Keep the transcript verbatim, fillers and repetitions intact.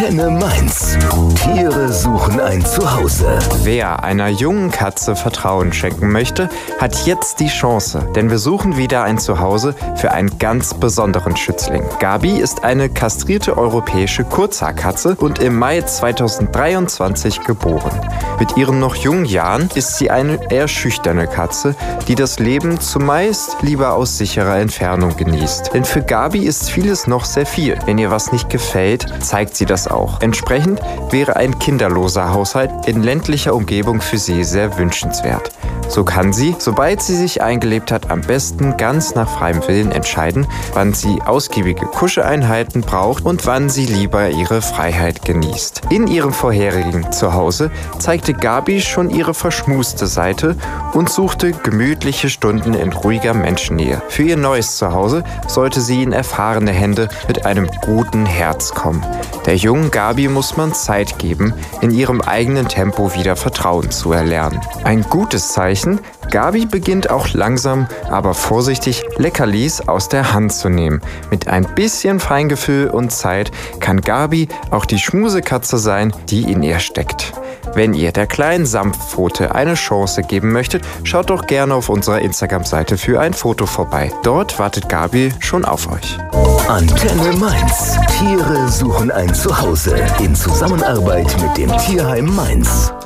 Antenne Mainz. Tiere suchen ein Zuhause. Wer einer jungen Katze Vertrauen schenken möchte, hat jetzt die Chance. Denn wir suchen wieder ein Zuhause für einen ganz besonderen Schützling. Gabi ist eine kastrierte europäische Kurzhaarkatze und im Mai zweitausenddreiundzwanzig geboren. Mit ihren noch jungen Jahren ist sie eine eher schüchterne Katze, die das Leben zumeist lieber aus sicherer Entfernung genießt. Denn für Gabi ist vieles noch sehr viel. Wenn ihr was nicht gefällt, zeigt sie das auch. Entsprechend wäre ein kinderloser Haushalt in ländlicher Umgebung für sie sehr wünschenswert. So kann sie, sobald sie sich eingelebt hat, am besten ganz nach freiem Willen entscheiden, wann sie ausgiebige Kuscheleinheiten braucht und wann sie lieber ihre Freiheit genießt. In ihrem vorherigen Zuhause zeigte Gabi schon ihre verschmuste Seite und suchte gemütliche Stunden in ruhiger Menschennähe. Für ihr neues Zuhause sollte sie in erfahrene Hände mit einem guten Herz kommen. Der jungen Gabi muss man Zeit geben, in ihrem eigenen Tempo wieder Vertrauen zu erlernen. Ein gutes Zeichen: Gabi beginnt auch langsam, aber vorsichtig Leckerlis aus der Hand zu nehmen. Mit ein bisschen Feingefühl und Zeit kann Gabi auch die Schmusekatze sein, die in ihr steckt. Wenn ihr der kleinen Samtpfote eine Chance geben möchtet, schaut doch gerne auf unserer Instagram-Seite für ein Foto vorbei. Dort wartet Gabi schon auf euch. Antenne Mainz. Tiere suchen ein Zuhause in Zusammenarbeit mit dem Tierheim Mainz.